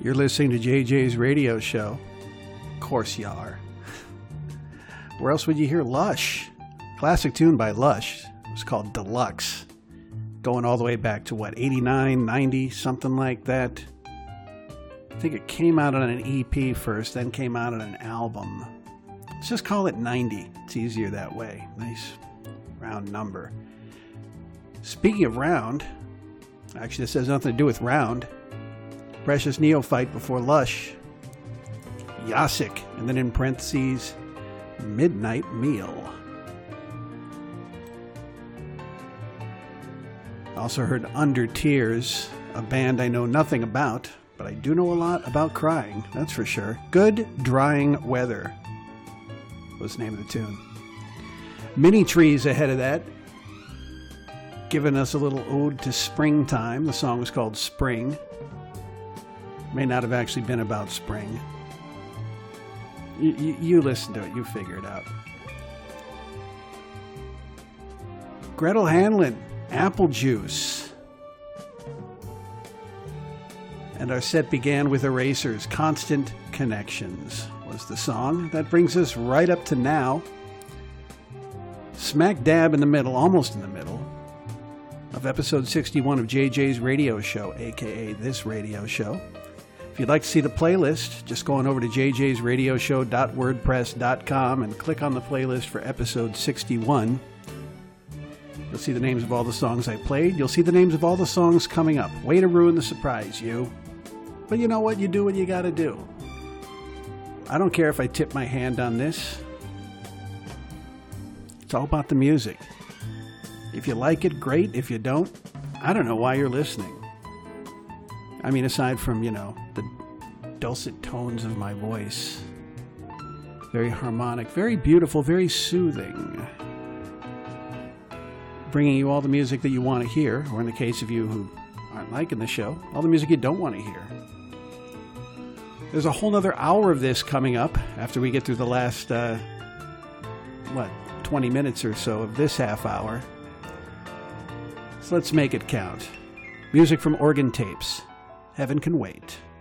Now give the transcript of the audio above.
You're listening to JJ's radio show. Of course you are. Where else would you hear Lush? Classic tune by Lush. It was called Deluxe. Going all the way back to what, 89, 90, something like that. I think it came out on an EP first, then came out on an album. Let's just call it 90. It's easier that way. Nice round number. Speaking of round, actually this has nothing to do with round. Precious Neophyte before Lush. Yasik, and then in parentheses, Midnight Meal. Also heard Under Tears, a band I know nothing about, but I do know a lot about crying, that's for sure. Good Drying Weather was the name of the tune. Mini Trees ahead of that, giving us a little ode to springtime. The song was called Spring. May not have actually been about spring. You listen to it, you figure it out. Gretel Hanlon, Apple Juice. And our set began with Erasers, Constant Connections was the song. That brings us right up to now. Smack dab in the middle, almost in the middle, of episode 61 of JJ's radio show, aka this radio show. If you'd like to see the playlist, just go on over to jjsradioshow.wordpress.com and click on the playlist for episode 61. You'll see the names of all the songs I played. You'll see the names of all the songs coming up. Way to ruin the surprise, you. But you know what? You do what you gotta do. I don't care if I tip my hand on this. It's all about the music. If you like it, great. If you don't, I don't know why you're listening. I mean, aside from, the dulcet tones of my voice. Very harmonic, very beautiful, very soothing. Bringing you all the music that you want to hear, or in the case of you who aren't liking the show, all the music you don't want to hear. There's a whole nother hour of this coming up after we get through the last, 20 minutes or so of this half hour. So let's make it count. Music from Organ Tapes. Heaven Can Wait.